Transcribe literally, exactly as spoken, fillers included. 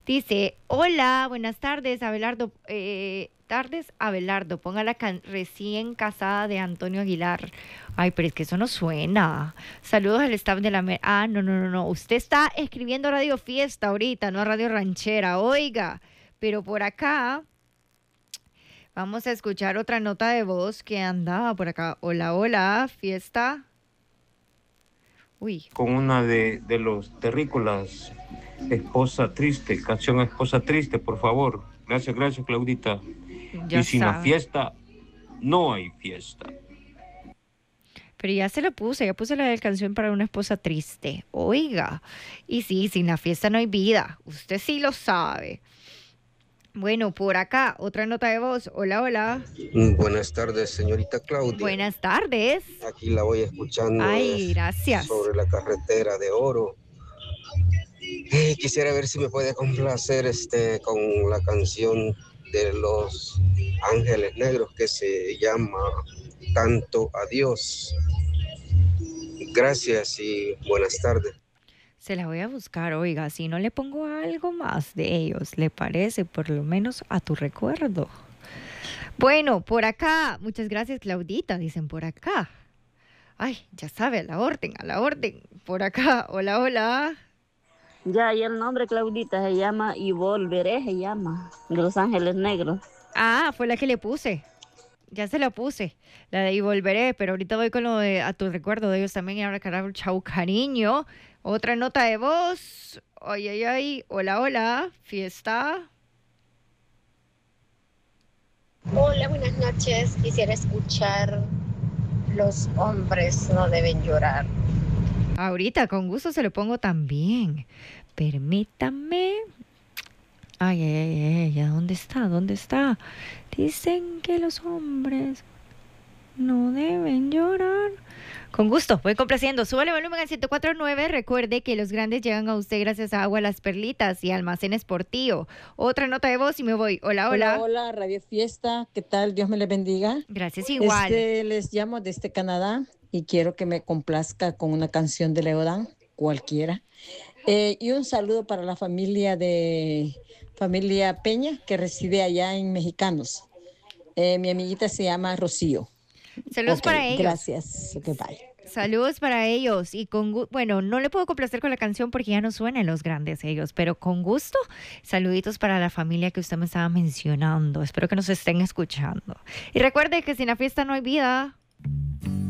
Dice, hola, buenas tardes, Abelardo. Eh, tardes, Abelardo. Ponga la can- recién casada de Antonio Aguilar. Ay, pero es que eso no suena. Saludos al staff de la... mer- Ah, no, no, no, no. Usted está escribiendo Radio Fiesta ahorita, no Radio Ranchera. Oiga, pero por acá vamos a escuchar otra nota de voz que andaba por acá. Hola, hola, fiesta. Uy, Con una de, de los terrícolas, Esposa Triste, canción Esposa Triste, por favor. Gracias, gracias, Claudita. ya Y sin la sabe. fiesta, no hay fiesta. Pero ya se la puse, ya puse la del canción para una esposa triste. Oiga, y sí, sin la fiesta no hay vida. Usted sí lo sabe. Bueno, por acá, otra nota de voz. Hola, hola. Buenas tardes, señorita Claudia. Buenas tardes. Aquí la voy escuchando Ay, es gracias. sobre la carretera de Oro. Eh, quisiera ver si me puede complacer este con la canción de los Ángeles Negros que se llama Tanto Adiós. Gracias y buenas tardes. Se la voy a buscar, oiga, si no le pongo algo más de ellos, ¿le parece? Por lo menos a tu recuerdo. Bueno, por acá. Muchas gracias, Claudita, dicen por acá. Ay, ya sabe, a la orden, a la orden. Por acá. Hola, hola. Ya, y el nombre Claudita se llama Y Volveré, se llama, de Los Ángeles Negros. Ah, fue la que le puse. Ya se la puse, la de Y Volveré, pero ahorita voy con lo de A Tu Recuerdo de ellos también. Y ahora, carajo, chau, cariño. Otra nota de voz. Ay, ay, ay. Hola, hola. Fiesta. Hola, buenas noches. Quisiera escuchar Los hombres no deben llorar. Ahorita, con gusto se lo pongo también. Permítame. Ay, ay, ay, ay, ¿dónde está? ¿Dónde está? Dicen que los hombres no deben llorar. Con gusto, voy complaciendo. Súbale volumen al ciento cuatro punto nueve. Recuerde que los grandes llegan a usted gracias a Agua Las Perlitas y Almacenes Portillo. Otra nota de voz y me voy. Hola, hola. Hola, hola, Radio Fiesta. ¿Qué tal? Dios me les bendiga. Gracias, igual. Este, les llamo desde Canadá y quiero que me complazca con una canción de Leodán, cualquiera. Eh, y un saludo para la familia de familia Peña que reside allá en Mexicanos. Eh, mi amiguita se llama Rocío. Saludos Ok, para ellos. gracias. Ok, bye. Saludos para ellos y con gu- bueno, no le puedo complacer con la canción porque ya no suenan los grandes ellos, pero con gusto, saluditos para la familia que usted me estaba mencionando. Espero que nos estén escuchando. Y recuerde que sin la fiesta no hay vida.